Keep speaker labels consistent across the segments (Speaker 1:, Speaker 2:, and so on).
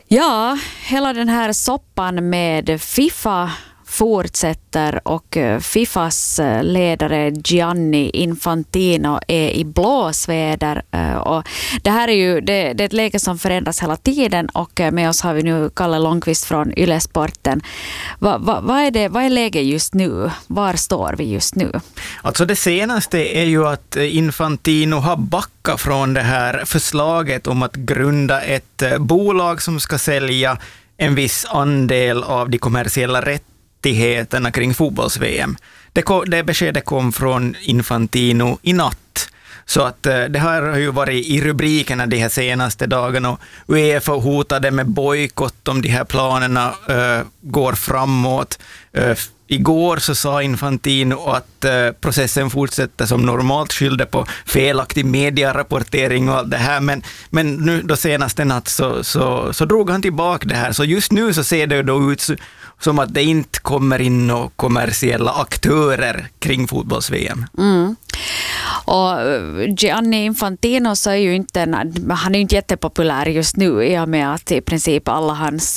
Speaker 1: Ja, hela den här soppan med FIFA fortsätter och FIFAs ledare Gianni Infantino är i blåsväder. Och det här är ju det är ett läge som förändras hela tiden, och med oss har vi nu Kalle Långqvist från Yle-sporten. Vad är läget just nu? Var står vi just nu?
Speaker 2: Alltså det senaste är ju att Infantino har backat från det här förslaget om att grunda ett bolag som ska sälja en viss andel av de kommersiella rättigheterna kring fotbolls-VM. Det beskedet kom från Infantino i natt. Så att det här har ju varit i rubrikerna de här senaste dagarna, och UEFA hotade med bojkott om de här planerna går framåt. Igår så sa Infantino att processen fortsätter som normalt, skyllde på felaktig medierapportering och allt det här, men nu då senaste natt så drog han tillbaka det här. Så just nu så ser det då ut som att det inte kommer in några kommersiella aktörer kring fotbolls-VM. Mm.
Speaker 1: Och Gianni Infantino så är ju han är inte jättepopulär just nu, i och med att i princip alla hans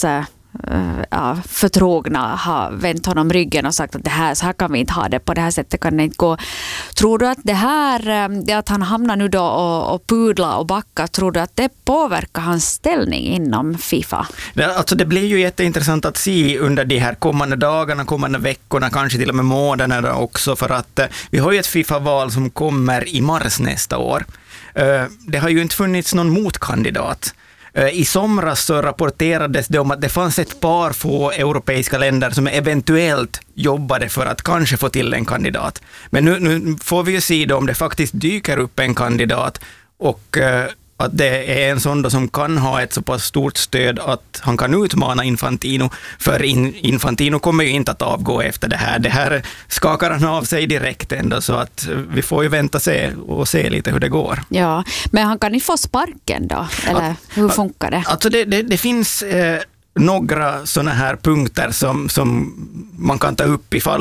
Speaker 1: förtrogna har vänt honom ryggen och sagt att så här kan vi inte ha det, på det här sättet kan det inte gå. Tror du att det att han hamnar nu då och pudla och backa, tror du att det påverkar hans ställning inom FIFA?
Speaker 2: Alltså det blir ju jätteintressant att se under de här kommande dagarna, kommande veckorna, kanske till och med månaderna också, för att vi har ju ett FIFA-val som kommer i mars nästa år. Det har ju inte funnits någon motkandidat. I somras så rapporterades det om att det fanns ett par få europeiska länder som eventuellt jobbade för att kanske få till en kandidat. Men nu får vi ju se då om det faktiskt dyker upp en kandidat, och att det är en sån då som kan ha ett så pass stort stöd att han kan utmana Infantino, för Infantino kommer ju inte att avgå efter det här. Det här skakar han av sig direkt ändå, så att vi får ju vänta och se lite hur det går.
Speaker 1: Ja, men han kan inte få sparken då, eller hur funkar det?
Speaker 2: Alltså det finns några såna här punkter som man kan ta upp ifall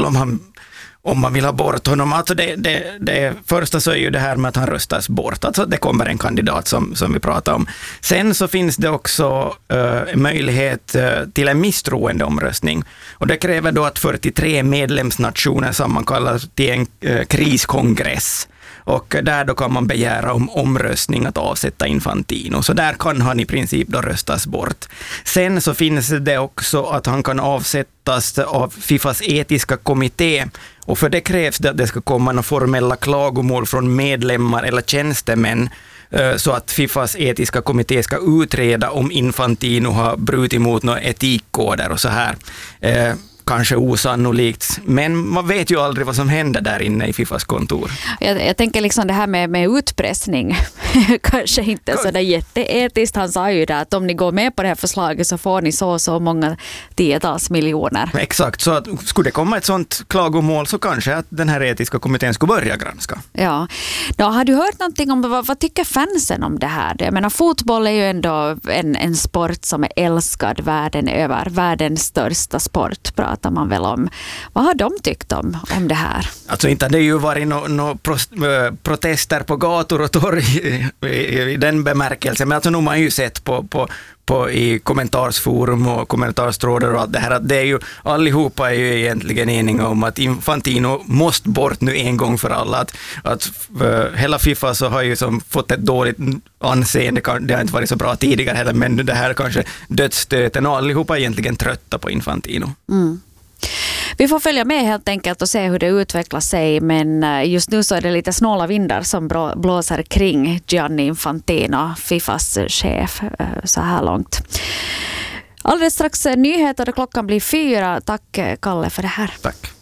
Speaker 2: om man vill ha bort honom. Alltså det första så är ju det här med att han röstas bort. Alltså det kommer en kandidat som vi pratar om. Sen så finns det också möjlighet till en misstroendeomröstning. Och det kräver då att 43 medlemsnationer sammankallas till en kriskongress. Och där då kan man begära om omröstning att avsätta Infantino. Så där kan han i princip då röstas bort. Sen så finns det också att han kan avsättas av FIFAs etiska kommitté. Och för det krävs det att det ska komma några formella klagomål från medlemmar eller tjänstemän, så att FIFAs etiska kommitté ska utreda om Infantino har brutit mot några etikkoder och så här. Kanske osannolikt, men man vet ju aldrig vad som händer där inne i FIFAs kontor.
Speaker 1: Jag tänker liksom det här med utpressning kanske inte så där jätteetiskt. Han sa ju det att om ni går med på det här förslaget så får ni så många tiotals miljoner.
Speaker 2: Exakt, så att skulle det komma ett sånt klagomål så kanske att den här etiska kommittén skulle börja granska.
Speaker 1: Ja, då har du hört någonting om vad tycker fansen om det här? Jag menar, fotboll är ju ändå en sport som är älskad världen över, världens största sport pratar man väl om. Vad har de tyckt om det här?
Speaker 2: Alltså inte det ju varit protester på gator och torg i den bemärkelsen, men alltså nu har man ju sett i kommentarsforum och kommentarstrådar och allt det här, att det är ju, allihopa är ju egentligen eniga om att Infantino måste bort nu en gång för alla, att hela FIFA så har ju som fått ett dåligt anseende, det har inte varit så bra tidigare heller, men det här kanske dödsstöten, och allihopa är egentligen trötta på Infantino. Mm.
Speaker 1: Vi får följa med helt enkelt och se hur det utvecklar sig, men just nu så är det lite snåla vindar som blåser kring Gianni Infantino, FIFAs chef, så här långt. Alldeles strax nyheter och klockan blir 4. Tack Kalle för det här.
Speaker 2: Tack.